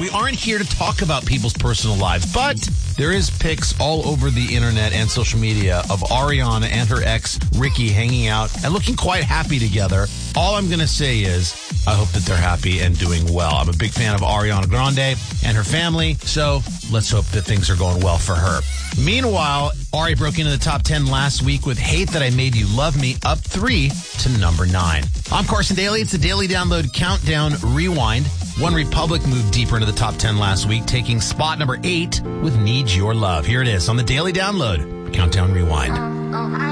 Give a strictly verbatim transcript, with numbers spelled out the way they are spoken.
we aren't here to talk about people's personal lives, but there is pics all over the internet and social media of Ariana and her ex, Ricky, hanging out and looking quite happy together. All I'm going to say is I hope that they're happy and doing well. I'm a big fan of Ariana Grande and her family, so let's hope that things are going well for her. Meanwhile, Ari broke into the top ten last week with Hate That I Made You Love Me, up three to number nine. I'm Carson Daly. It's the Daily Download Countdown Rewind. One Republic moved deeper into the top ten last week, taking spot number eight with Need Your Love. Here it is on the Daily Download Countdown Rewind.